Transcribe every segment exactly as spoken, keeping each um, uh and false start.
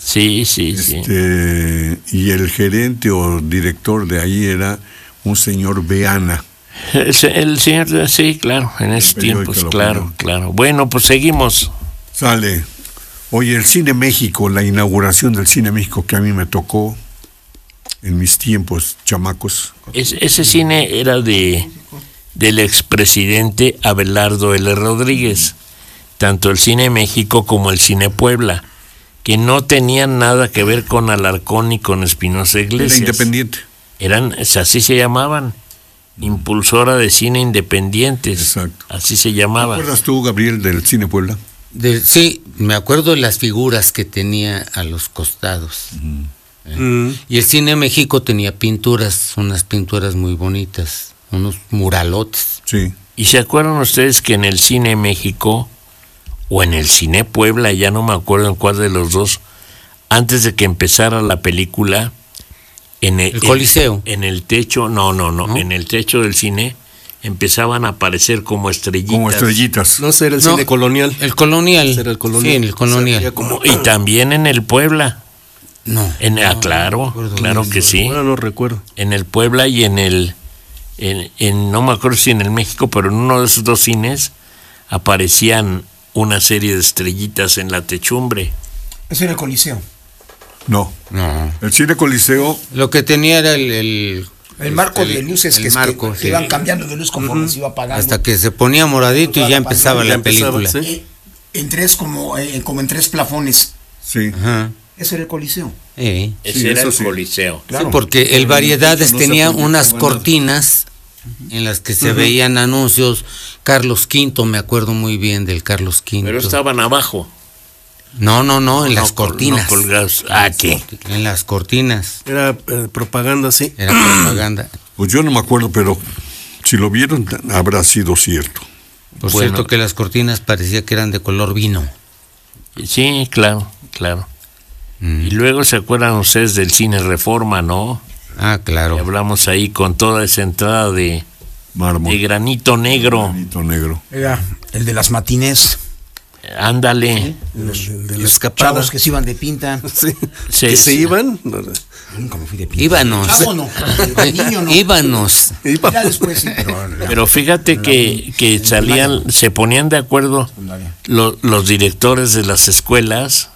Sí, sí, este, sí. Y el gerente o director de ahí era un señor Beana. El, el señor, sí, claro, en esos tiempos, claro, claro. Bueno, pues seguimos. Sale. Oye, el Cine México, la inauguración del Cine México que a mí me tocó en mis tiempos chamacos. Es, ese cine era de del expresidente Abelardo L. Rodríguez, tanto el Cine México como el Cine Puebla, que no tenían nada que ver con Alarcón ni con Espinosa Iglesias. Era independiente. Eran, así se llamaban, Impulsora de Cine Independientes. Exacto. Así se llamaba. ¿Te acuerdas tú, Gabriel, del Cine Puebla? De, sí, me acuerdo de las figuras que tenía a los costados. Uh-huh. ¿eh? Uh-huh. Y el Cine México tenía pinturas, unas pinturas muy bonitas, unos muralotes. Sí. ¿Y se acuerdan ustedes que en el Cine México o en el Cine Puebla, ya no me acuerdo en cuál de los dos, antes de que empezara la película, en el, el Coliseo, en, en el techo, no, no, no, ¿no? En el techo del cine empezaban a aparecer como estrellitas. Como estrellitas. No sé, era el no, Cine Colonial. El Colonial. Era el Colonial. Sí, el Colonial. O sea, como... Y también en el Puebla. No. En, no ah, claro, no claro que sí. Ahora no recuerdo. En el Puebla y en el, en, en, no me acuerdo si en el México, pero en uno de esos dos cines aparecían una serie de estrellitas en la techumbre. Eso era el Coliseo. No. No. El Cine Coliseo. Lo que tenía era el... El, el marco el, de luces el que, marco, que, sí. que iban cambiando de luz conforme uh-huh. se iba apagando. Hasta que se ponía moradito y ya empezaba la, la película. Empezaba, ¿sí? En tres, como, eh, como en tres plafones. Sí. Ajá. Eso era el Coliseo. Sí. Ese sí, era el sí. Coliseo. Claro. Sí, porque el Variedades no tenía unas cortinas en las que se uh-huh. veían anuncios. Carlos Quinto, me acuerdo muy bien del Carlos Quinto. Pero estaban abajo. No, no, no, en no, las cortinas. No colgados. Ah, ¿qué? En las cortinas. Era eh, propaganda, sí. Era propaganda. Pues yo no me acuerdo, pero si lo vieron, habrá sido cierto. Por bueno. cierto que las cortinas parecía que eran de color vino. Sí, claro, claro. Mm. Y luego se acuerdan ustedes del Cine Reforma, ¿no? Ah, claro. Y hablamos ahí con toda esa entrada de, mármol. De granito negro. Granito negro. Era el de las matinés. Ándale. ¿Sí? Los, el de la los escapada. chavos que se iban de pinta. Sí. Sí, ¿Que sí. se iban? Nunca me fui de pinta. Íbanos. Chavo no. Niño no. Íbanos. Ya después sí, pero, pero fíjate que, que salían, se ponían de acuerdo lo, los directores de las escuelas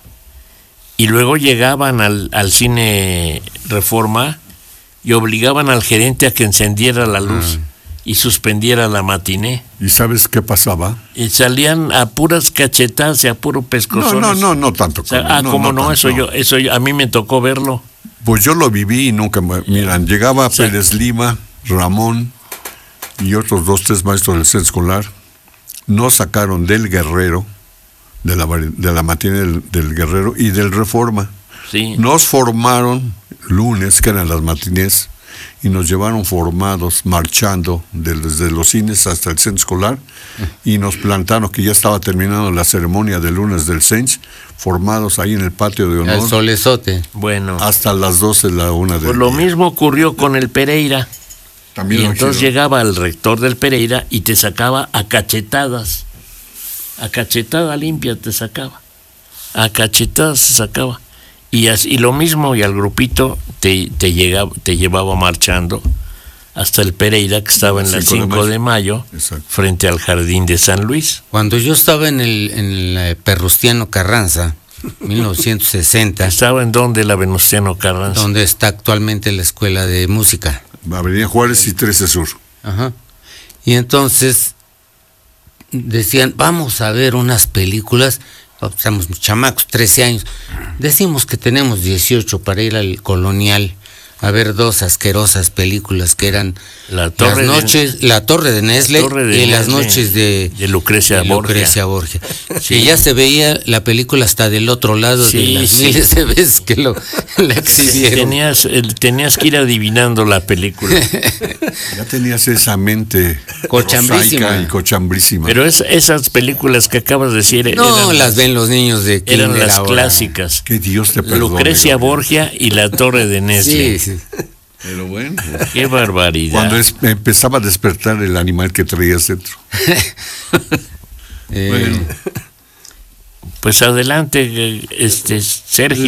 y luego llegaban al, al Cine Reforma y obligaban al gerente a que encendiera la luz. Ah. Y suspendiera la matiné. ¿Y sabes qué pasaba? Y salían a puras cachetadas y a puro pescozón. No, no, no, no tanto. O sea, ah, no, cómo no, no eso yo, eso yo, a mí me tocó verlo. Pues yo lo viví y nunca me... Miran, llegaba o sea, Pérez Lima, Ramón y otros dos, tres maestros del centro escolar. Nos sacaron del Guerrero, de la, de la matiné del, del Guerrero y del Reforma. Sí. Nos formaron lunes, que eran las matinés, y nos llevaron formados, marchando desde los cines hasta el centro escolar, y nos plantaron, que ya estaba terminando la ceremonia de lunes del Cench, formados ahí en el patio de honor. El solezote. Bueno. Hasta las doce, la una del Pues lo día. mismo ocurrió con el Pereira. También y entonces quiero. Llegaba el rector del Pereira y te sacaba a cachetadas. A cachetada limpia te sacaba. A cachetadas se sacaba. Y, así, y lo mismo, y al grupito te, te, llegaba, te llevaba marchando hasta el Pereira, que estaba en la cinco de mayo, frente al Jardín de San Luis. Cuando yo estaba en el, en el Perrustiano Carranza, mil novecientos sesenta. ¿Estaba en dónde la Venustiano Carranza? Donde está actualmente la Escuela de Música. Avenida Juárez y trece Sur. Ajá. Y entonces decían, vamos a ver unas películas. Estamos chamacos, trece años. Decimos que tenemos dieciocho para ir al Colonial a ver dos asquerosas películas que eran La Torre, las noches, de, La Torre de Nesle Torre de y Nesle, Las Noches de, de Lucrecia, de Lucrecia Borgia. Borgia. Sí. Y ya se veía la película hasta del otro lado sí, de las sí. miles de veces que lo la exhibieron. Tenías, tenías que ir adivinando la película. Ya tenías esa mente cochambrísima y cochambrísima. Pero es, esas películas que acabas de decir no eran, las ven los niños de eran las ahora. Clásicas. Que Dios te perdone. Lucrecia Borgia y La Torre de Nesle. Sí, sí. Pero bueno. Qué barbaridad. Cuando es, empezaba a despertar el animal que traías dentro. eh. Bueno. Pues adelante, este Sergio.